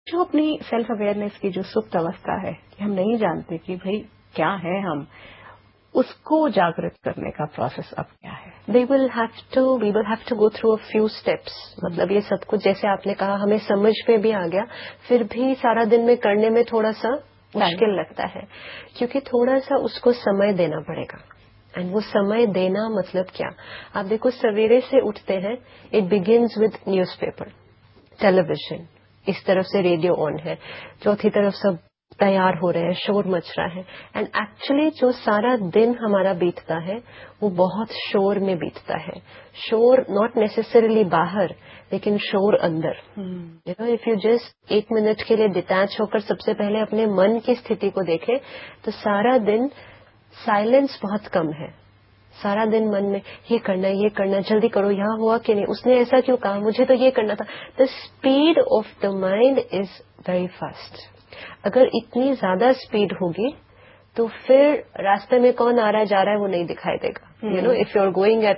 जो अपनी self awareness की जो सुप्त अवस्था है कि हम नहीं जानते कि भाई क्या है हम, उसको जागृत करने का प्रोसेस अब क्या है? We will have to go through a few steps. मतलब ये सब कुछ जैसे आपने कहा हमें समझ में भी आ गया, फिर भी सारा दिन में करने में थोड़ा सा मुश्किल लगता है, क्योंकि थोड़ा सा उसको समय देना पड़ेगा। एंड वो समय देना मतलब क्या? आप देखो सवेरे से उठते हैं, it begins with newspaper, television, इस तरफ से रेडियो ऑन है, चौथी तरफ सब तैयार हो रहे हैं, शोर मच रहा है। एंड एक्चुअली जो सारा दिन हमारा बीतता है वो बहुत शोर में बीतता है। शोर नॉट नेसेसरीली बाहर, लेकिन शोर अंदर। You know, if you just 1 minute के लिए डिटैच होकर सबसे पहले अपने मन की स्थिति को देखें तो सारा दिन साइलेंस बहुत कम है। सारा दिन मन में ये करना, जल्दी करो, यहाँ हुआ कि नहीं, उसने ऐसा क्यों कहा, मुझे तो ये करना था। The speed of the mind is very fast. अगर इतनी ज्यादा स्पीड होगी तो फिर रास्ते में कौन आ रहा है जा रहा है वो नहीं दिखाई देगा। You know, if you are going at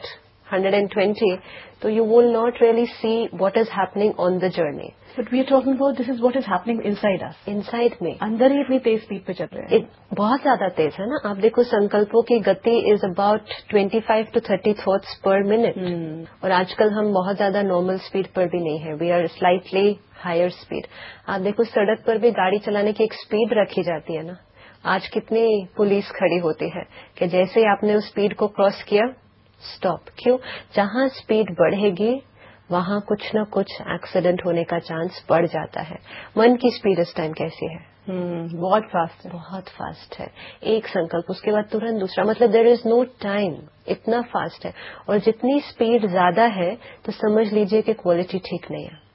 120 तो you will not really see what is happening on the journey. But we are talking about this is what is happening inside us. Inside में अंदर ही इतनी तेज speed पे चल रहे हैं। बहुत ज्यादा तेज है ना। आप देखो संकल्पों की गति इज अबाउट 25 to 30 थॉट्स पर मिनट। और आजकल हम बहुत ज्यादा नॉर्मल स्पीड पर भी नहीं है, we are slightly higher speed. आप देखो सड़क पर भी गाड़ी चलाने की एक स्पीड रखी जाती है ना। आज कितनी पुलिस खड़ी होती है कि जैसे ही आपने उस स्पीड को क्रॉस किया स्टॉप। क्यों? जहां स्पीड बढ़ेगी वहां कुछ न कुछ एक्सीडेंट होने का चांस बढ़ जाता है। मन की स्पीड इस टाइम कैसी है? बहुत फास्ट है, बहुत फास्ट है। एक संकल्प उसके बाद तुरंत दूसरा, मतलब देयर इज नो टाइम, इतना फास्ट है। और जितनी स्पीड ज्यादा है तो समझ लीजिए कि क्वालिटी ठीक नहीं है।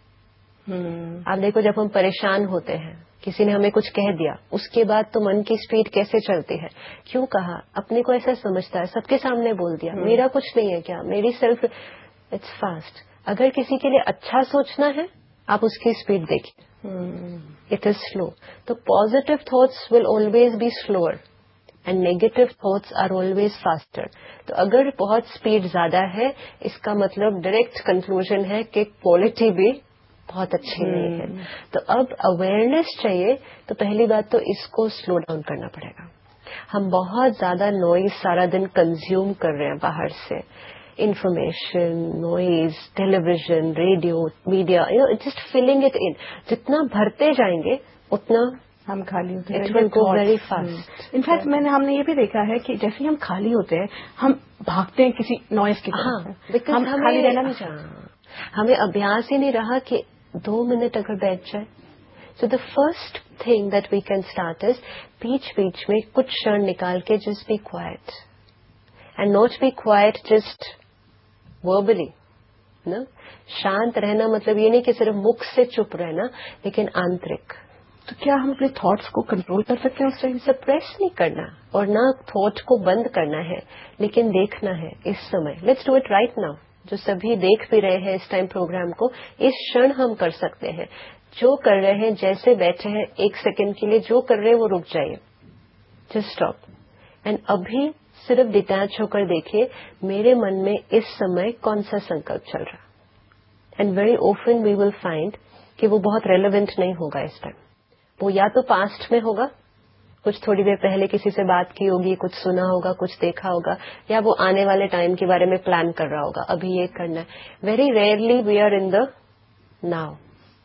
आप देखो जब हम परेशान होते हैं, किसी ने हमें कुछ कह दिया, उसके बाद तो मन की स्पीड कैसे चलती है? क्यों कहा? अपने को ऐसा समझता है, सबके सामने बोल दिया, मेरा कुछ नहीं है क्या, मेरी सेल्फ, इट्स फास्ट। अगर किसी के लिए अच्छा सोचना है आप उसकी स्पीड देखिए, इट इज स्लो। तो positive thoughts will always be slower and negative thoughts are always faster. तो अगर बहुत स्पीड ज्यादा है इसका मतलब डायरेक्ट कंक्लूजन है कि क्वालिटी भी बहुत अच्छी नहीं है। तो अब अवेयरनेस चाहिए, तो पहली बात तो इसको स्लो डाउन करना पड़ेगा। हम बहुत ज्यादा नॉइज सारा दिन कंज्यूम कर रहे हैं बाहर से, information, noise, television, radio, media, you know, just filling it in. जितना भरते जाएंगे उतना हम खाली होते हैं। It will go very fast. In fact हमने ये भी देखा है कि जैसे ही हम खाली होते हैं हम भागते हैं किसी नॉइज की तरफ। हाँ, बिकॉज हम खाली रहना नहीं चाहते। हमें अभ्यास ही नहीं रहा कि 2 मिनट अगर बैठ जाए। So the first thing that we can start is बीच बीच में कुछ क्षण निकाल के just be quiet and not be quite just verbally ना। शांत रहना मतलब ये नहीं कि सिर्फ मुख से चुप रहना, लेकिन आंतरिक। तो क्या हम अपने थॉट्स को कंट्रोल कर सकते हैं उस टाइम? सप्रेस नहीं करना और ना थॉट को बंद करना है, लेकिन देखना है इस समय। Let's do it right now. जो सभी देख भी रहे हैं इस टाइम प्रोग्राम को, इस क्षण हम कर सकते हैं। जो कर रहे हैं, जैसे बैठे हैं, 1 सेकंड के लिए जो कर रहे हैं वो रुक जाइए, जस्ट स्टॉप एंड अभी सिर्फ डिटैच होकर देखिए मेरे मन में इस समय कौन सा संकल्प चल रहा। And very often we will find कि वो बहुत रेलेवेंट नहीं होगा इस टाइम। वो या तो पास्ट में होगा, कुछ थोड़ी देर पहले किसी से बात की होगी, कुछ सुना होगा, कुछ देखा होगा, या वो आने वाले टाइम के बारे में प्लान कर रहा होगा, अभी ये करना है। Very rarely we are in the now.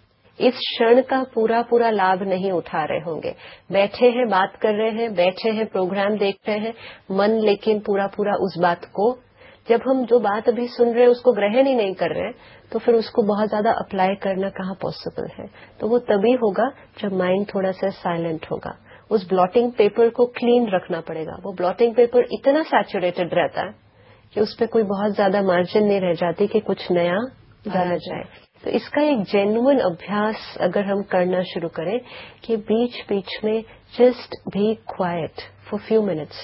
इस क्षण का पूरा पूरा लाभ नहीं उठा रहे होंगे। बैठे हैं, बात कर रहे हैं, बैठे हैं, प्रोग्राम देख रहे हैं, मन लेकिन पूरा पूरा उस बात को, जब हम जो बात अभी सुन रहे हैं उसको ग्रहण ही नहीं कर रहे हैं, तो फिर उसको बहुत ज्यादा अप्लाई करना कहाँ पॉसिबल है? तो वो तभी होगा जब माइंड थोड़ा सा साइलेंट होगा। उस ब्लॉटिंग पेपर को क्लीन रखना पड़ेगा। वो ब्लॉटिंग पेपर इतना सैचुरेटेड रहता है कि उस पर कोई बहुत ज्यादा मार्जिन नहीं रह जाती कि कुछ नया जाना जाए। तो इसका एक जेन्युइन अभ्यास अगर हम करना शुरू करें कि बीच बीच में just be quiet for few minutes,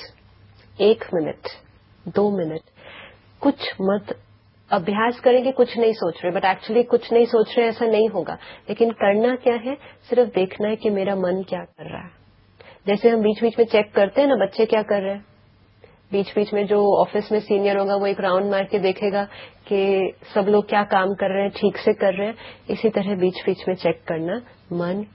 1 minute, 2 minute, कुछ मत अभ्यास करेंगे, कुछ नहीं सोच रहे, बट एक्चुअली कुछ नहीं सोच रहे ऐसा नहीं होगा। लेकिन करना क्या है? सिर्फ देखना है कि मेरा मन क्या कर रहा है। जैसे हम बीच बीच में चेक करते हैं ना, बच्चे क्या कर रहे हैं, बीच बीच में जो ऑफिस में सीनियर होगा वो एक राउंड मार के देखेगा कि सब लोग क्या काम कर रहे हैं, ठीक से कर रहे हैं। इसी तरह बीच बीच में चेक करना मन